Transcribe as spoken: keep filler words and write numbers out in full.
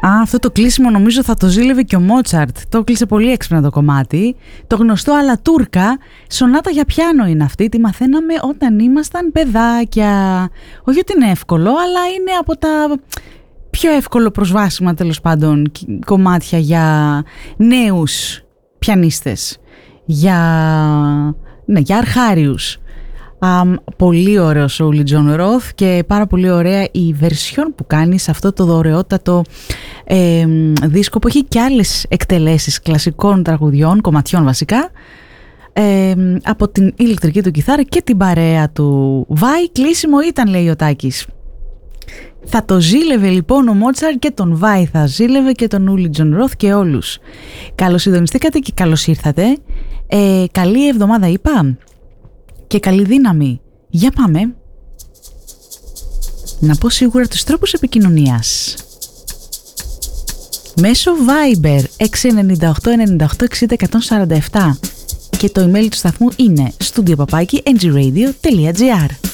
Α, αυτό το κλείσιμο νομίζω θα το ζήλευε και ο Μότσαρτ. Το κλείσε πολύ έξυπνα το κομμάτι. Το γνωστό αλλά τούρκα, σονάτα για πιάνο είναι αυτή. Τη μαθαίναμε όταν ήμασταν παιδάκια. Όχι ότι είναι εύκολο, αλλά είναι από τα πιο εύκολο προσβάσιμα τέλος πάντων κομμάτια για νέους πιανίστες. Για, ναι, για αρχάριους. Um, πολύ ωραίος ο Uli Jon Roth και πάρα πολύ ωραία η βερσιόν που κάνει σε αυτό το δωρεότατο ε, δίσκο που έχει και άλλες εκτελέσεις κλασικών τραγουδιών, κομματιών βασικά, ε, από την ηλεκτρική του κιθάρα και την παρέα του. Βάη κλείσιμο ήταν, λέει ο Τάκης. Θα το ζήλευε λοιπόν ο Μότσαρ και τον Βάη θα ζήλευε και τον Uli Jon Roth και όλους. Καλώς συντονιστήκατε και καλώς ήρθατε. ε, Καλή εβδομάδα είπα και καλή δύναμη. Για πάμε. Να πω σίγουρα τους τρόπους επικοινωνίας. Μέσω Viber έξι εννιά οκτώ εννιά οκτώ εξήντα εκατόν σαράντα επτά και το email του σταθμού είναι studio παπάκι n g radio τελεία g r.